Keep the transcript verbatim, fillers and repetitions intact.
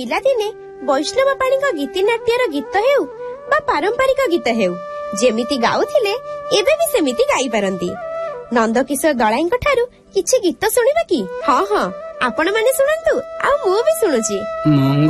ପିଲାଦିନେ ବୈଷ୍ଣବ ପାଣିଙ୍କ ଗୀତିନାଟ୍ୟର ଗୀତ ହେଉ ବା ପାରମ୍ପରିକ ଗୀତ ହେଉ ଯେମିତି ଗାଉଥିଲେ ଏବେ ବି ସେମିତି ଗାଇପାରନ୍ତି। ନନ୍ଦକିଶୋର ଦଳାଇଙ୍କ ଠାରୁ କିଛି ଗୀତ ଶୁଣିବା କି? ହଁ ହଁ ଆପଣ ମାନେ ଶୁଣନ୍ତୁ ଆଉ ମୁଁ ବି ଶୁଣୁଛି।